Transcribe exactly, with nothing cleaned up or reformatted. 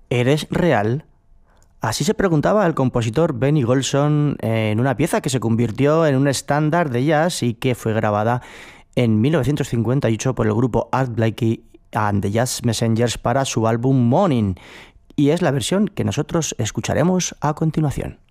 ¿Eres real? Así se preguntaba el compositor Benny Golson en una pieza que se convirtió en un estándar de jazz y que fue grabada en mil novecientos cincuenta y ocho por el grupo Art Blakey and the Jazz Messengers para su álbum Morning, y es la versión que nosotros escucharemos a continuación.